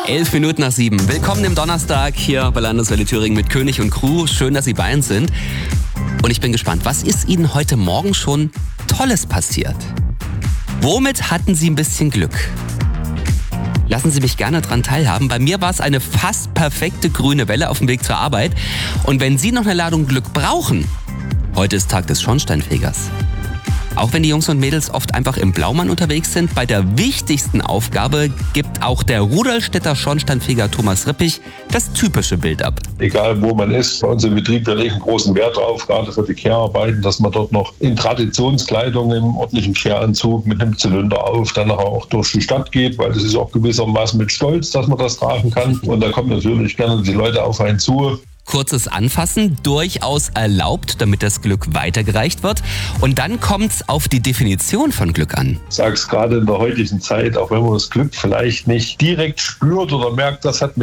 7:11. Willkommen im Donnerstag hier bei Landeswelle Thüringen mit König und Crew. Schön, dass Sie bei uns sind. Und ich bin gespannt, was ist Ihnen heute Morgen schon Tolles passiert? Womit hatten Sie ein bisschen Glück? Lassen Sie mich gerne dran teilhaben. Bei mir war es eine fast perfekte grüne Welle auf dem Weg zur Arbeit. Und wenn Sie noch eine Ladung Glück brauchen, heute ist Tag des Schornsteinfegers. Auch wenn die Jungs und Mädels oft einfach im Blaumann unterwegs sind, bei der wichtigsten Aufgabe gibt auch der Rudolstädter Schornsteinfeger Thomas Rippich das typische Bild ab. Egal wo man ist, bei uns im Betrieb, wir legen großen Wert drauf, gerade für die Kehrarbeiten, dass man dort noch in Traditionskleidung, im ordentlichen Kehranzug mit einem Zylinder auf, dann auch durch die Stadt geht, weil das ist auch gewissermaßen mit Stolz, dass man das tragen kann. Und da kommen natürlich gerne die Leute auf einen zu. Kurzes Anfassen, durchaus erlaubt, damit das Glück weitergereicht wird. Und dann kommt's auf die Definition von Glück an. Ich sage es gerade in der heutigen Zeit, auch wenn man das Glück vielleicht nicht direkt spürt oder merkt, das hat